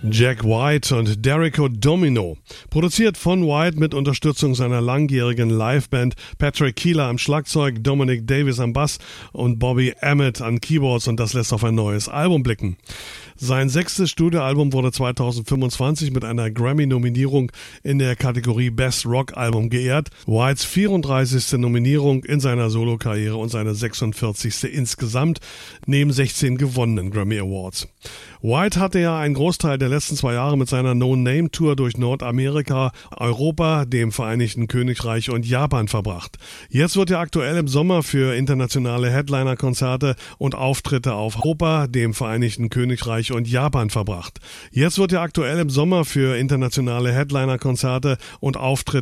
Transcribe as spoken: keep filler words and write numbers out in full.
Jack White und Derico Domino. Produziert von White mit Unterstützung seiner langjährigen Liveband, Patrick Keeler am Schlagzeug, Dominic Davis am Bass und Bobby Emmett an Keyboards, und das lässt auf ein neues Album blicken. Sein sechstes Studioalbum wurde zweitausendfünfundzwanzig mit einer Grammy-Nominierung in der Kategorie Best Rock Album geehrt. Whites vierunddreißigste Nominierung in seiner Solokarriere und seine sechsundvierzigste insgesamt, neben sechzehn gewonnenen Grammy Awards. White hatte ja einen Großteil der letzten zwei Jahre mit seiner No-Name-Tour durch Nordamerika, Europa, dem Vereinigten Königreich und Japan verbracht. Jetzt wird er aktuell im Sommer für internationale Headliner-Konzerte und Auftritte auf Europa, dem Vereinigten Königreich und Japan verbracht. Jetzt wird er aktuell im Sommer für internationale Headliner-Konzerte und Auftritte